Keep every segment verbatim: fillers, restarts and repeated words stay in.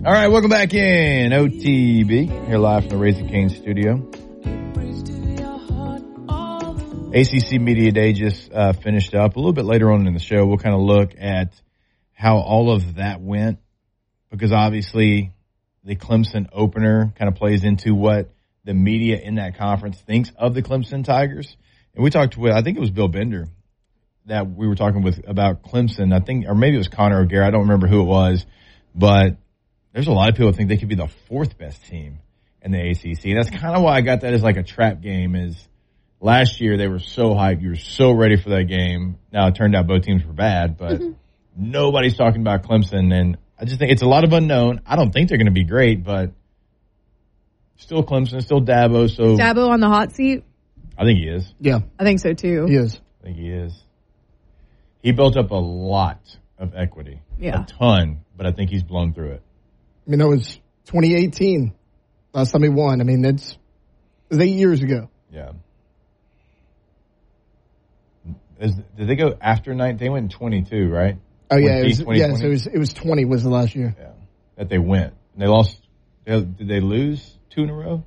All right, welcome back in O T B. Here live from the Raising Cane's studio. A C C Media Day just uh, finished up. A little bit later on in the show, we'll kind of look at how all of that went, because obviously the Clemson opener kind of plays into what the media in that conference thinks of the Clemson Tigers. And we talked with, I think it was Bill Bender that we were talking with about Clemson. I think, or maybe it was Connor O'Gara. I don't remember who it was, but there's a lot of people that think they could be the fourth best team in the A C C. And that's kind of why I got that as like a trap game. Is last year they were so hyped. You were so ready for that game. Now it turned out both teams were bad, but mm-hmm. nobody's talking about Clemson. And I just think it's a lot of unknown. I don't think they're going to be great, but still Clemson, still Dabo. So Dabo on the hot seat? I think he is. Yeah. I think so too. He is. I think he is. He built up a lot of equity. Yeah. A ton, but I think he's blown through it. I mean, that was twenty eighteen, last time he won. I mean, it's, it was eight years ago. Yeah. Is, did they go after nine? They went in twenty-two, right? Oh, yeah. It was, yeah, so it was, it was twenty was the last year. Yeah. That they went. And they lost. They, did they lose two in a row?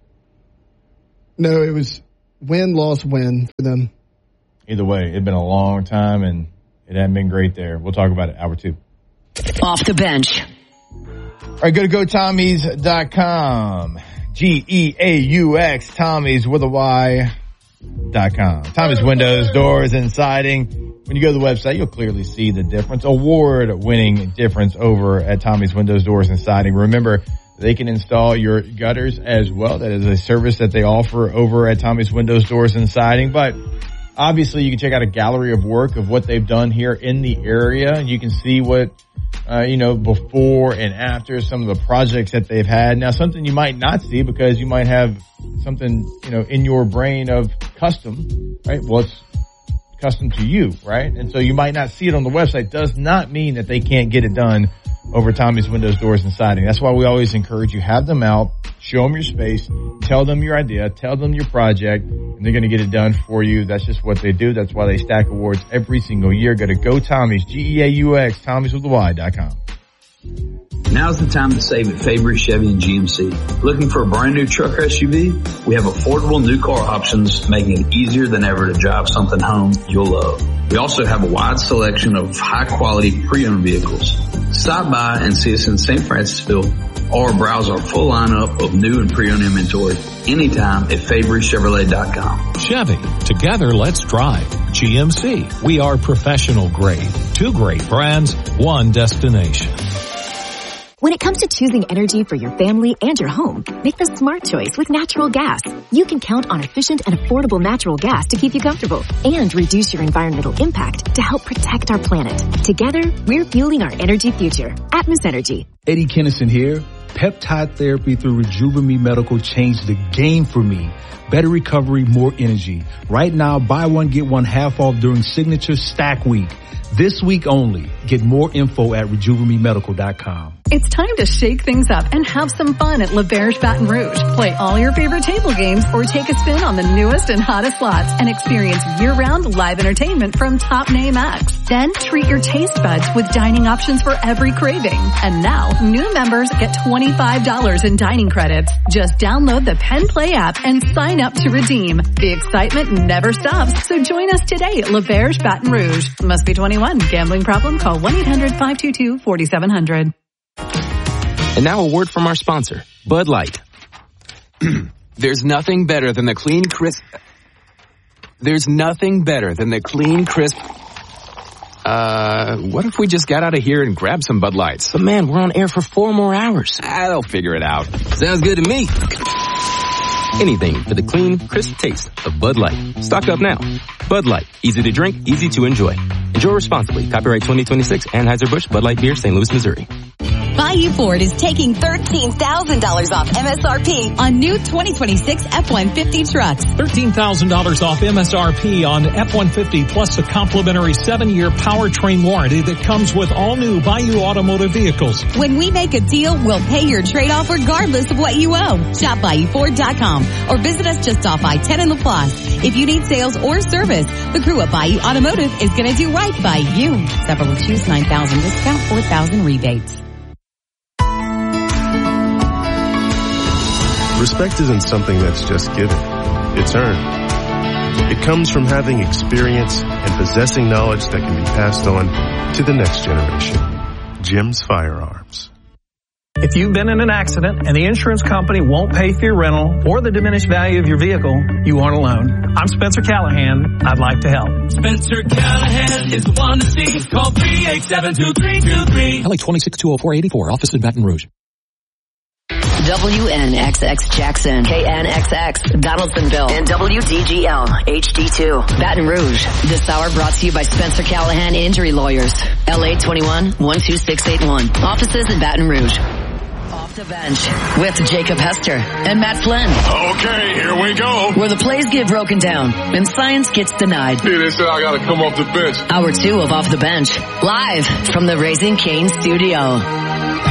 No, it was win, loss, win for them. Either way, it had been a long time, and it hadn't been great there. We'll talk about it hour two. Off the bench. All right, go to go tommies dot com. G E A U X, Tommy's with a Y dot com. Tommy's windows, doors, and siding. When you go to the website, you'll clearly see the difference. Award-winning difference over at Tommy's Windows, Doors, and Siding. Remember, they can install your gutters as well. That is a service that they offer over at Tommy's Windows, Doors, and Siding. But obviously, you can check out a gallery of work of what they've done here in the area. You can see what Uh, you know, before and after some of the projects that they've had. Now, something you might not see because you might have something, you know, in your brain of custom, right? Well, it's custom to you, right? And so you might not see it on the website. Does not mean that they can't get it done over Tommy's Windows, Doors, and Siding. That's why we always encourage you, have them out, show them your space, tell them your idea, tell them your project, and they're going to get it done for you. That's just what they do. That's why they stack awards every single year. Go to Go Tommy's, G E A U X, Tommy's with the Y dot com. Now's the time to save at Fabry Chevy and G M C. Looking for a brand new truck or S U V? We have affordable new car options, making it easier than ever to drive something home you'll love. We also have a wide selection of high-quality pre-owned vehicles. Stop by and see us in Saint Francisville or browse our full lineup of new and pre-owned inventory anytime at Fabry Chevrolet dot com. Chevy, together let's drive. G M C, we are professional grade. Two great brands, one destination. When it comes to choosing energy for your family and your home, make the smart choice with natural gas. You can count on efficient and affordable natural gas to keep you comfortable and reduce your environmental impact to help protect our planet. Together, we're fueling our energy future. Atmos Energy. Eddie Kennison here. Peptide therapy through Rejuvenate Medical changed the game for me. Better recovery, more energy. Right now, buy one, get one half off during Signature Stack Week. This week only. Get more info at Rejuvenate Medical dot com. It's time to shake things up and have some fun at L'Auberge Baton Rouge. Play all your favorite table games or take a spin on the newest and hottest slots and experience year-round live entertainment from top name acts. Then treat your taste buds with dining options for every craving. And now, new members get twenty-five dollars in dining credits. Just download the Penn Play app and sign up to redeem. The excitement never stops, so join us today at L'Auberge Baton Rouge. Must be twenty-one. Gambling problem? Call one eight hundred five two two four seven zero zero. And now a word from our sponsor, Bud Light. There's nothing better than the clean, crisp... There's nothing better than the clean, crisp... Uh, what if we just got out of here and grabbed some Bud Lights? But man, we're on air for four more hours. Ah, they'll figure it out. Sounds good to me. Anything for the clean, crisp taste of Bud Light. Stock up now. Bud Light. Easy to drink, easy to enjoy. Enjoy responsibly. Copyright twenty twenty-six, Anheuser-Busch, Bud Light Beer, Saint Louis, Missouri. Bayou Ford is taking thirteen thousand dollars off M S R P on new twenty twenty-six F one fifty trucks. thirteen thousand dollars off M S R P on F one fifty plus a complimentary seven-year powertrain warranty that comes with all new Bayou Automotive vehicles. When we make a deal, we'll pay your trade-off regardless of what you owe. Shop Bayou Ford dot com or visit us just off I ten in LaPlace. If you need sales or service, the crew at Bayou Automotive is going to do right by you. Several choose nine thousand discount, four thousand rebates. Respect isn't something that's just given. It's earned. It comes from having experience and possessing knowledge that can be passed on to the next generation. Jim's Firearms. If you've been in an accident and the insurance company won't pay for your rental or the diminished value of your vehicle, you aren't alone. I'm Spencer Callahan. I'd like to help. Spencer Callahan is the one to see. Call three eight seven, two three two three. L A twenty-six two oh four eighty-four. Office in Baton Rouge. W N X X Jackson, K N X X Donaldsonville, and W D G L H D two Baton Rouge. This hour brought to you by Spencer Callahan Injury Lawyers. L A twenty-one, one two six eight one. Offices in Baton Rouge. Off the Bench with Jacob Hester and Matt Flynn. Okay, here we go. Where the plays get broken down and science gets denied. Yeah, they said I gotta come off the bench. Hour two of Off the Bench, live from the Raising Cane studio.